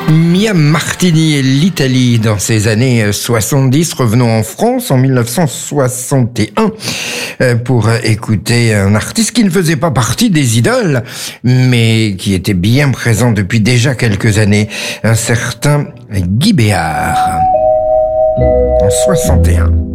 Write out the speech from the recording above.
Mia Martini et l'Italie dans ces années 70. Revenons en France en 1961 pour écouter un artiste qui ne faisait pas partie des idoles, mais qui était bien présent depuis déjà quelques années, un certain Guy Béard. En 61.